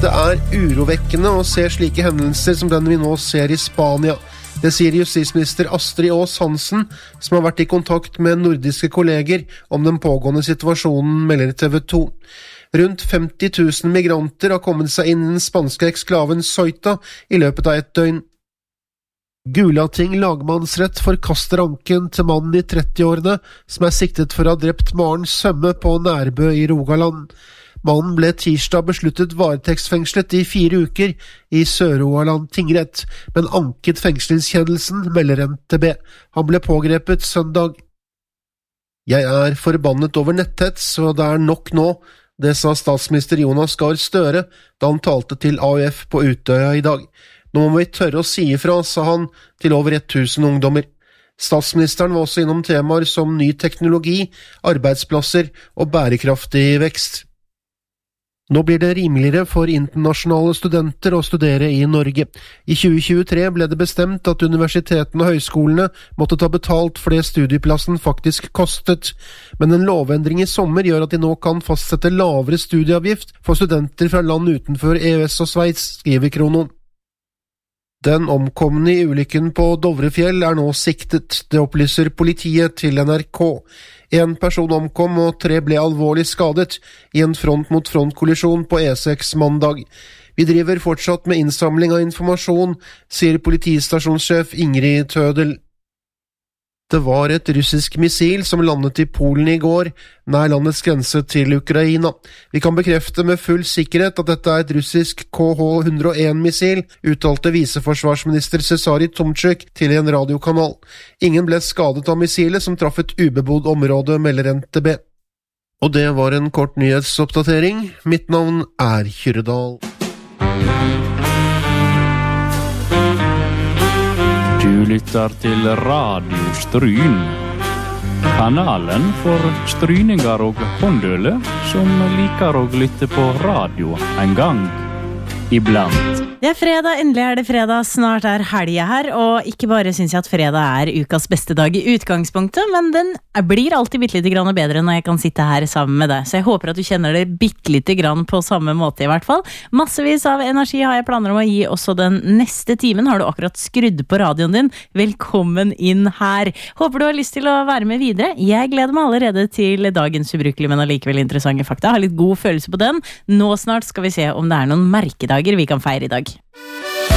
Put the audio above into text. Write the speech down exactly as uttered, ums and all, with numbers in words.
Det er urovekkende å se slike hendelser som den vi nå ser i Spania. Det sier justisminister Astrid Aas Hansen, som har vært i kontakt med nordiske kolleger om den pågående situasjonen, melder T V to. Rundt femti tusen migranter har kommet seg inn i den spanske eksklaven Ceuta i løpet av et døgn. Gulating lagmannsrett forkaster anken til mannen i trettiårene som er siktet for å ha drept Maren Sømme på Nærbø i Rogaland. Mannen ble tirsdag besluttet varetektsfengslet i fire uker i Sør-Rogaland tingrett, men anket fengslingskjennelsen, melder N T B. Han ble pågrepet søndag. Jeg er forbannet over netthets, og det er nok nå. Det sa statsminister Jonas Gahr Støre da han talte til A U F på Utøya i dag. Nå må vi tørre å si ifra, sa han til over tusen ungdommer. Statsministeren var også innom temaer som ny teknologi, arbeidsplasser og bærekraftig vekst. Nå blir det rimeligere for internasjonale studenter å studere i Norge. I tjue tjuetre ble det bestemt at universitetene og høyskolene måtte ta betalt for det studieplassen faktisk kostet, men en lovendring i sommer gjør at de nå kan fastsette lavere studieavgift for studenter fra land utenfor E U S og Sveits, skriver Kronon. Den omkomne i ulykken på Dovrefjell er nå siktet, det opplyser politiet til N R K. En person omkom og tre ble alvorlig skadet i en front-mot-front-kollisjon på E seks mandag. Vi driver fortsatt med innsamling av informasjon, sier politistasjonssjef Ingrid Tødel. Det var et russisk missil som landet i Polen i går, nær landets grense til Ukraina. Vi kan bekrefte med full sikkerhet at dette er et russisk K H ett null én missil, uttalte viseforsvarsminister Cesari Tomczyk til en radiokanal. Ingen ble skadet av missilet som traff et ubebodd område, melder N T B. Og det var en kort nyhetsoppdatering. Mitt navn er Kyrdal. Du lytter til Radio Stryn, kanalen for stryninger og håndøle som liker å lytte på radio en gang iblant. Det er fredag, endelig er det fredag, snart er helga her, og ikke bare synes jeg at fredag er ukas beste dag i utgangspunktet, men den blir alltid bittelitt grann bedre når jeg kan sitte her sammen med deg, så jeg håper at du kjenner det bittelitt grann på samme måte i hvert fall. Massevis av energi har jeg planer om å gi også den neste timen. Har du akkurat skrudd på radioen din? Velkommen inn her. Håper du har lyst til å være med videre. Jeg gleder meg allerede til dagens ubrukelige, men allikevel interessante fakta. Jeg har litt god følelse på den. Nå snart skal vi se om det er noen merkedager vi kan feire i dag.